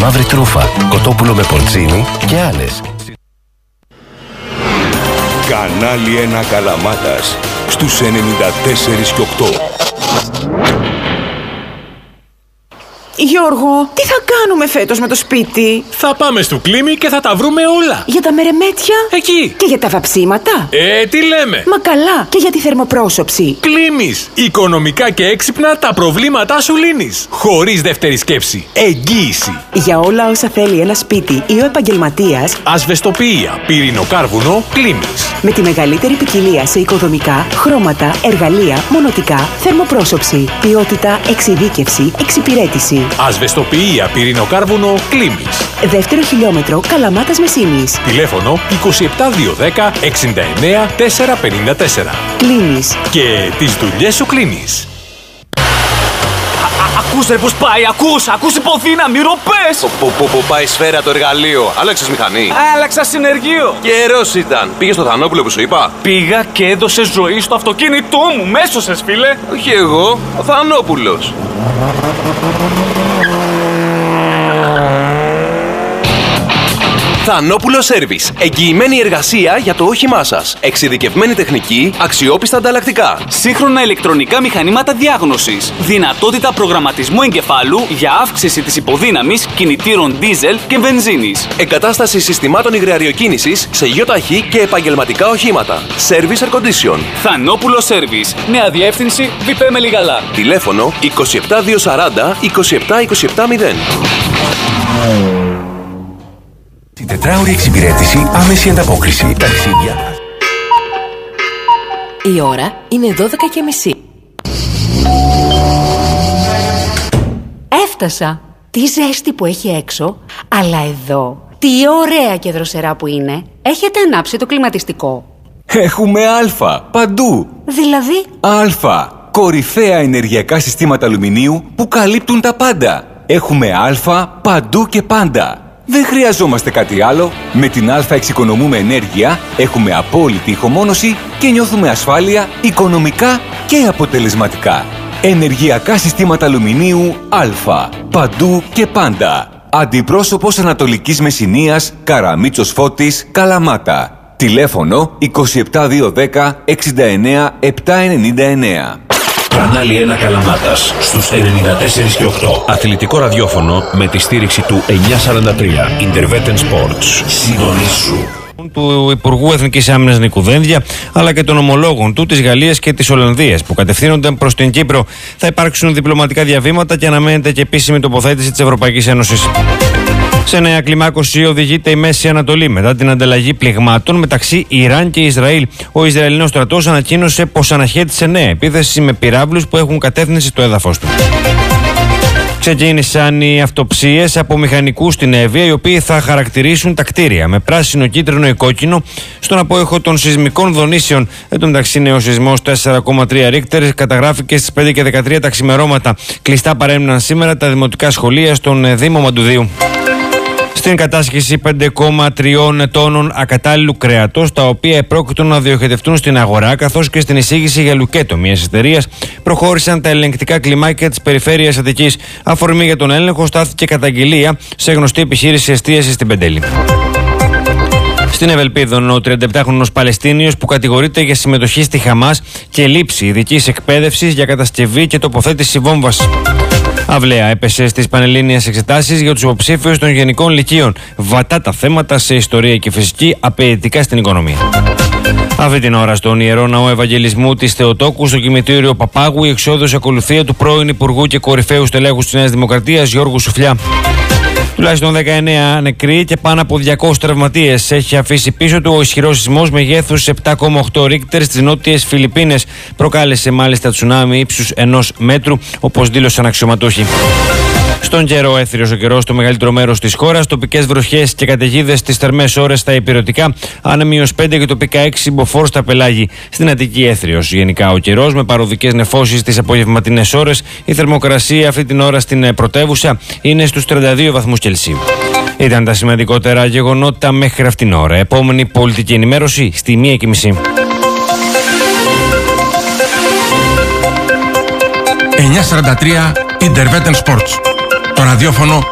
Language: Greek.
μαύρη τρούφα, κοτόπουλο με πορτσίνι και άλλες. Κανάλι 1 Καλαμάτας στους 94 και 8. Γιώργο, τι θα κάνουμε φέτος με το σπίτι? Θα πάμε στο Κλίμι και θα τα βρούμε όλα. Για τα μερεμέτια? Εκεί. Και για τα βαψίματα? Τι λέμε? Μα καλά, και για τη θερμοπρόσωψη. Κλίμις. Οικονομικά και έξυπνα τα προβλήματά σου λύνεις. Χωρίς δεύτερη σκέψη. Εγγύηση. Για όλα όσα θέλει ένα σπίτι ή ο επαγγελματίας, Ασβεστοποιία, πυρηνοκάρβουνο, Κλίμις. με τη μεγαλύτερη ποικιλία σε οικοδομικά, χρώματα, εργαλεία, μονοτικά, θερμοπρόσωψη, ποιότητα, εξειδίκευση, εξυπηρέτηση. Ασβεστοποιία, πυρηνοκάρβουνο, Κλίμις. Δεύτερο χιλιόμετρο, Καλαμάτας Μεσίνης. Τηλέφωνο 27210 69 454. Κλείνεις. Και τις δουλειές σου κλείνεις. Ακούς ρε πως πάει, ακούς υποθύνα, μυρωπες! Που πάει σφαίρα το εργαλείο. Άλλαξες μηχανή? Άλλαξα συνεργείο! Καιρός ήταν. Πήγες στο Θανόπουλο που σου είπα? Πήγα και έδωσε ζωή στο αυτοκίνητό μου, μέσωσες φίλε! Όχι εγώ, ο Θανόπουλος. Θανόπουλο Σέρβις. Εγγυημένη εργασία για το όχημά σας. Εξειδικευμένη τεχνική, αξιόπιστα ανταλλακτικά. Σύγχρονα ηλεκτρονικά μηχανήματα διάγνωσης. Δυνατότητα προγραμματισμού εγκεφάλου για αύξηση της υποδύναμης κινητήρων δίζελ και βενζίνης. Εγκατάσταση συστημάτων υγραεριοκίνησης σε γιοταχή και επαγγελματικά οχήματα. Service Air Condition. Θανόπουλο Σέρβις. Νέα διεύθυνση Βιπέ Μελιγαλά. Τηλέφωνο 27240 27270. Την τετράωρη εξυπηρέτηση, άμεση ανταπόκριση. Ταξίδια. Η ώρα είναι 12:30. Έφτασα. Τι ζέστη που έχει έξω, αλλά εδώ τι ωραία και δροσερά που είναι. Έχετε ανάψει το κλιματιστικό? Έχουμε Α παντού. Δηλαδή? Α. Κορυφαία ενεργειακά συστήματα αλουμινίου που καλύπτουν τα πάντα. Έχουμε Α παντού και πάντα. Δεν χρειαζόμαστε κάτι άλλο. Με την Α εξοικονομούμε ενέργεια, έχουμε απόλυτη ηχομόνωση και νιώθουμε ασφάλεια οικονομικά και αποτελεσματικά. Ενεργειακά συστήματα αλουμινίου Α. Παντού και πάντα. Αντιπρόσωπος Ανατολικής Μεσσηνίας, Καραμίτσος Φώτης, Καλαμάτα. Τηλέφωνο 27210 69 799. Κανάλι 1 Καλαμάτας στους 94 και 8. Αθλητικό ραδιόφωνο με τη στήριξη του 943. Interveten Sports. Συντονίσου. Του Υπουργού Εθνικής Άμυνας Νίκου Δένδια, αλλά και των ομολόγων του της Γαλλίας και της Ολλανδίας που κατευθύνονται προς την Κύπρο. Θα υπάρξουν διπλωματικά διαβήματα και αναμένεται και επίσημη τοποθέτηση της Ευρωπαϊκής Ένωσης. Σε νέα κλιμάκωση οδηγείται η Μέση Ανατολή μετά την ανταλλαγή πληγμάτων μεταξύ Ιράν και Ισραήλ. Ο Ισραηλινός στρατός ανακοίνωσε πως αναχέτησε νέα επίθεση με πυράβλους που έχουν κατεύθυνση στο έδαφος του. Ξεκίνησαν οι αυτοψίες από μηχανικούς στην Εύβοια, οι οποίοι θα χαρακτηρίσουν τα κτίρια με πράσινο, κίτρινο ή κόκκινο στον απόϊχο των σεισμικών δονήσεων. Εν τω μεταξύ, νέο σεισμός 4,3 Ρίχτερ καταγράφηκε στις 5 και 13 τα ξημερώματα. Κλειστά παρέμειναν σήμερα τα δημοτικά σχολεία στον Δήμο Μαντουδίου. Στην κατάσχεση 5,3 τόνων ακατάλληλου κρέατος, τα οποία επρόκειτο να διοχετευτούν στην αγορά, καθώς και στην εισήγηση για λουκέτο μιας εταιρείας, προχώρησαν τα ελεγκτικά κλιμάκια της περιφέρειας Αττικής. Αφορμή για τον έλεγχο στάθηκε καταγγελία σε γνωστή επιχείρηση εστίασης στην Πεντέλη. Στην Ευελπίδων, ο 37χρονος Παλαιστίνιος που κατηγορείται για συμμετοχή στη Χαμάς και λήψη ειδικής εκπαίδευσης για κατασκευή και τοποθέτηση βόμβας. Αυλαία έπεσε στις πανελλήνιες εξετάσεις για τους υποψήφιους των γενικών λυκείων. Βατά τα θέματα σε ιστορία και φυσική, απαιτητικά στην οικονομία. Αυτή την ώρα στον Ιερό Ναό Ευαγγελισμού της Θεοτόκου, στο κημητήριο Παπάγου, η εξόδος ακολουθία του πρώην Υπουργού και κορυφαίου στελέχους της Νέας Δημοκρατίας Γιώργου Σουφλιά. Τουλάχιστον 19 νεκροί και πάνω από 200 τραυματίες έχει αφήσει πίσω του ο ισχυρός σεισμός μεγέθους 7,8 Ρίχτερ στις νότιες Φιλιππίνες. Προκάλεσε μάλιστα τσουνάμι ύψους 1 μέτρου, όπως δήλωσαν αξιωματούχοι. Στον καιρό, έθριος ο καιρός στο μεγαλύτερο μέρος της χώρας, τοπικές βροχές και καταιγίδες στις θερμές ώρες στα υπηρετικά, άνεμοι -5 και τοπικά 6 μποφόρ στα πελάγη. Στην Αττική, έθριος γενικά ο καιρός με παροδικές νεφώσεις τις απογευματινές ώρες. Η θερμοκρασία αυτή την ώρα στην πρωτεύουσα είναι στους 32 βαθμούς Κελσίου. Ήταν τα σημαντικότερα γεγονότα μέχρι αυτήν την ώρα. Επόμενη πολιτική ενημέρωση στη 1:30. 943 Interveten Sports. Το ραδιόφωνο